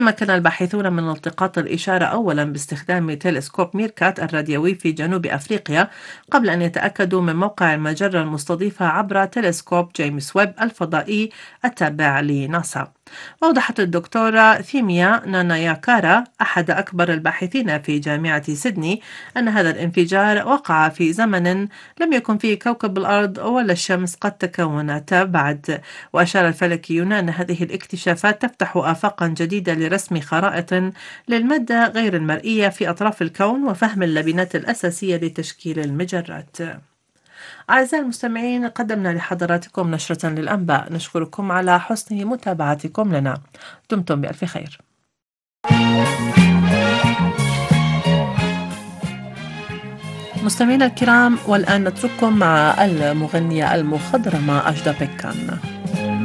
تمكن الباحثون من التقاط الإشارة أولا باستخدام تلسكوب ميركات الراديوي في جنوب أفريقيا، قبل أن يتأكدوا من موقع المجرة المستضيفة عبر تلسكوب جيمس ويب الفضائي التابع لناسا. وأوضحت الدكتورة ثيميا ناناياكارا أحد أكبر الباحثين في جامعة سيدني أن هذا الانفجار وقع في زمن لم يكن فيه كوكب الأرض ولا الشمس قد تكونتا بعد. وأشار الفلكيون أن هذه الاكتشافات تفتح آفاقا جديدة لرسم خرائط للمادة غير المرئية في أطراف الكون وفهم اللبنات الأساسية لتشكيل المجرات. أعزائي المستمعين، قدمنا لحضراتكم نشرة للأنباء، نشكركم على حسن متابعتكم لنا. دمتم بألف خير. مستمعينا الكرام، والآن نترككم مع المغنية المخضرمة أجدا بيكان.